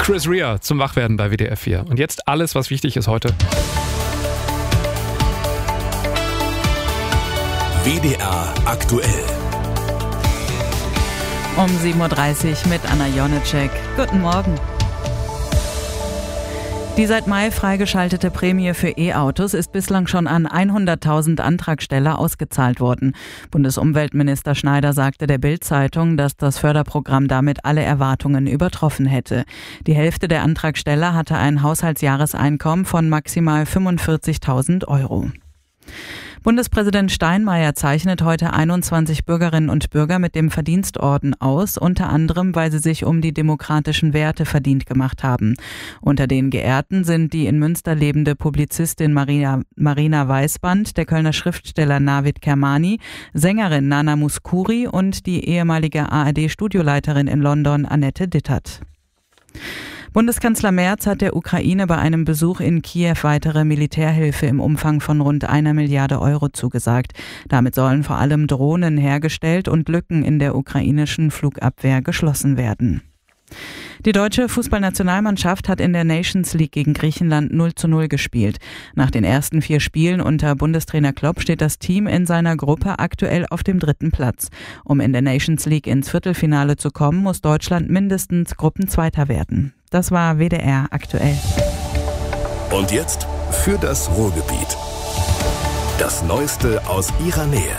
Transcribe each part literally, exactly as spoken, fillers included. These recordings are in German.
Chris Rea zum Wachwerden bei W D R vier. Und jetzt alles, was wichtig ist heute. W D R aktuell. Um sieben Uhr dreißig mit Anna Jonitschek. Guten Morgen. Die seit Mai freigeschaltete Prämie für E-Autos ist bislang schon an hunderttausend Antragsteller ausgezahlt worden. Bundesumweltminister Schneider sagte der Bild-Zeitung, dass das Förderprogramm damit alle Erwartungen übertroffen hätte. Die Hälfte der Antragsteller hatte ein Haushaltsjahreseinkommen von maximal fünfundvierzigtausend Euro. Bundespräsident Steinmeier zeichnet heute einundzwanzig Bürgerinnen und Bürger mit dem Verdienstorden aus, unter anderem, weil sie sich um die demokratischen Werte verdient gemacht haben. Unter den Geehrten sind die in Münster lebende Publizistin Marina, Marina Weißband, der Kölner Schriftsteller Navid Kermani, Sängerin Nana Mouskouri und die ehemalige A R D-Studioleiterin in London Annette Dittert. Bundeskanzler Merz hat der Ukraine bei einem Besuch in Kiew weitere Militärhilfe im Umfang von rund einer Milliarde Euro zugesagt. Damit sollen vor allem Drohnen hergestellt und Lücken in der ukrainischen Flugabwehr geschlossen werden. Die deutsche Fußballnationalmannschaft hat in der Nations League gegen Griechenland null zu null gespielt. Nach den ersten vier Spielen unter Bundestrainer Klopp steht das Team in seiner Gruppe aktuell auf dem dritten Platz. Um in der Nations League ins Viertelfinale zu kommen, muss Deutschland mindestens Gruppenzweiter werden. Das war W D R aktuell. Und jetzt für das Ruhrgebiet. Das Neueste aus ihrer Nähe.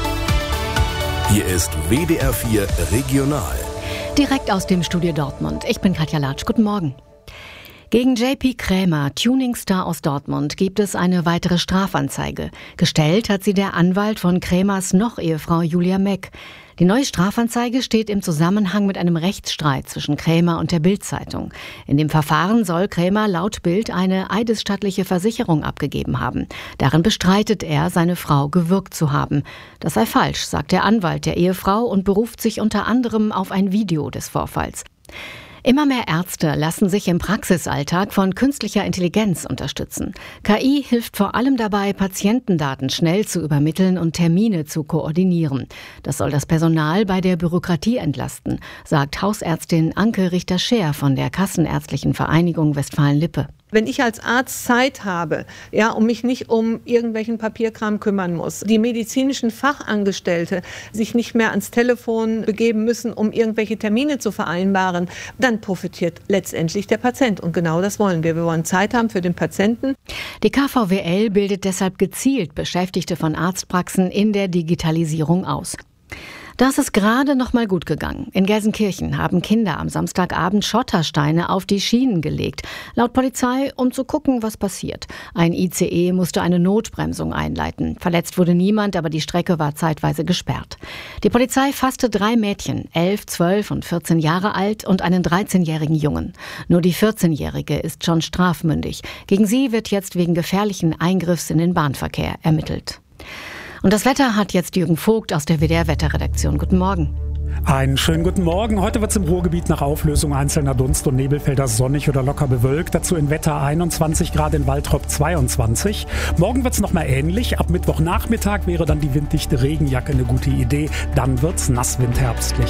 Hier ist W D R vier Regional. Direkt aus dem Studio Dortmund. Ich bin Katja Latsch. Guten Morgen. Gegen J P Krämer, Tuningstar aus Dortmund, gibt es eine weitere Strafanzeige. Gestellt hat sie der Anwalt von Krämers Noch-Ehefrau Julia Meck. Die neue Strafanzeige steht im Zusammenhang mit einem Rechtsstreit zwischen Krämer und der Bild-Zeitung. In dem Verfahren soll Krämer laut Bild eine eidesstattliche Versicherung abgegeben haben. Darin bestreitet er, seine Frau gewürgt zu haben. Das sei falsch, sagt der Anwalt der Ehefrau und beruft sich unter anderem auf ein Video des Vorfalls. Immer mehr Ärzte lassen sich im Praxisalltag von künstlicher Intelligenz unterstützen. K I hilft vor allem dabei, Patientendaten schnell zu übermitteln und Termine zu koordinieren. Das soll das Personal bei der Bürokratie entlasten, sagt Hausärztin Anke Richter-Scheer von der Kassenärztlichen Vereinigung Westfalen-Lippe. Wenn ich als Arzt Zeit habe, ja, und mich nicht um irgendwelchen Papierkram kümmern muss, die medizinischen Fachangestellte sich nicht mehr ans Telefon begeben müssen, um irgendwelche Termine zu vereinbaren, dann profitiert letztendlich der Patient. Und genau das wollen wir. Wir wollen Zeit haben für den Patienten. Die K V W L bildet deshalb gezielt Beschäftigte von Arztpraxen in der Digitalisierung aus. Das ist gerade noch mal gut gegangen. In Gelsenkirchen haben Kinder am Samstagabend Schottersteine auf die Schienen gelegt. Laut Polizei, um zu gucken, was passiert. Ein I C E musste eine Notbremsung einleiten. Verletzt wurde niemand, aber die Strecke war zeitweise gesperrt. Die Polizei fasste drei Mädchen, elf, zwölf und vierzehn Jahre alt und einen dreizehnjährigen Jungen. Nur die vierzehnjährige ist schon strafmündig. Gegen sie wird jetzt wegen gefährlichen Eingriffs in den Bahnverkehr ermittelt. Und das Wetter hat jetzt Jürgen Vogt aus der W D R-Wetterredaktion. Guten Morgen. Einen schönen guten Morgen. Heute wird es im Ruhrgebiet nach Auflösung einzelner Dunst- und Nebelfelder sonnig oder locker bewölkt. Dazu in Wetter einundzwanzig Grad, in Waltrop zweiundzwanzig. Morgen wird es nochmal ähnlich. Ab Mittwochnachmittag wäre dann die winddichte Regenjacke eine gute Idee. Dann wird es nasswindherbstlich.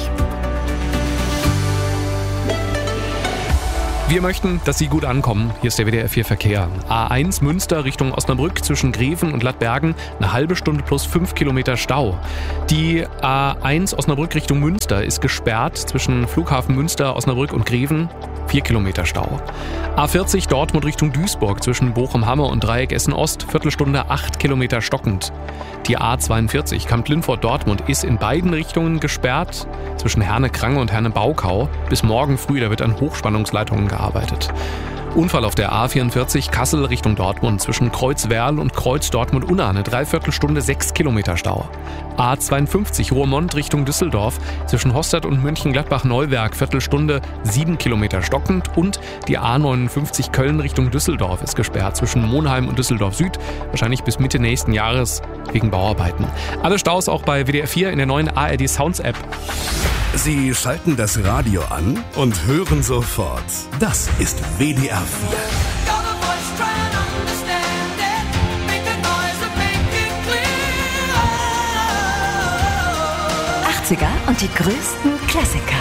Wir möchten, dass Sie gut ankommen. Hier ist der W D R vier Verkehr. A eins Münster Richtung Osnabrück zwischen Greven und Lattbergen. Eine halbe Stunde plus fünf Kilometer Stau. Die A eins Osnabrück Richtung Münster ist gesperrt zwischen Flughafen Münster, Osnabrück und Greven. vier Kilometer Stau. A vierzig Dortmund Richtung Duisburg zwischen Bochum-Hamme und Dreieck Essen-Ost. Viertelstunde acht Kilometer stockend. Die A zweiundvierzig Kamp-Lindfort-Dortmund ist in beiden Richtungen gesperrt. Zwischen Herne-Krange und Herne-Baukau. Bis morgen früh, da wird an Hochspannungsleitungen gearbeitet. Unfall auf der A vierundvierzig Kassel Richtung Dortmund zwischen Kreuzwerl und Kreuz Dortmund-Unna, eine Dreiviertelstunde sechs Kilometer Stau. A zweiundfünfzig Roermond Richtung Düsseldorf zwischen Hostad und Mönchengladbach-Neuwerk, Viertelstunde sieben Kilometer stockend, und die A neunundfünfzig Köln Richtung Düsseldorf ist gesperrt zwischen Monheim und Düsseldorf Süd, wahrscheinlich bis Mitte nächsten Jahres wegen Bauarbeiten. Alle Staus auch bei W D R vier in der neuen A R D Sounds App. Sie schalten das Radio an und hören sofort. Das ist W D R vier. achtziger und die größten Klassiker.